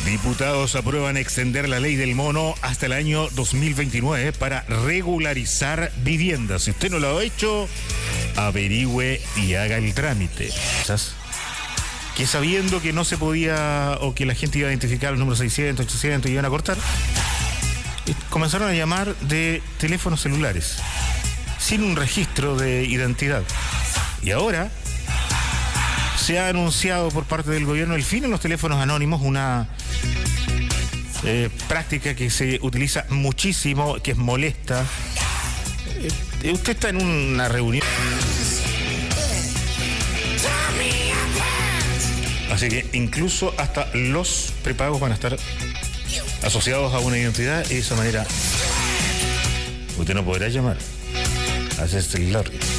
Diputados aprueban extender la ley del mono hasta el año 2029 para regularizar viviendas. Si usted no lo ha hecho, averigüe y haga el trámite. ¿Sabes? Que sabiendo que no se podía, o que la gente iba a identificar los números 600, 800 y iban a cortar, comenzaron a llamar de teléfonos celulares sin un registro de identidad. Y ahora se ha anunciado por parte del gobierno el fin en los teléfonos anónimos, una práctica que se utiliza muchísimo, que es molesta. Usted está en una reunión, así que incluso hasta los prepagos van a estar asociados a una identidad, y de esa manera usted no podrá llamar a ese celular.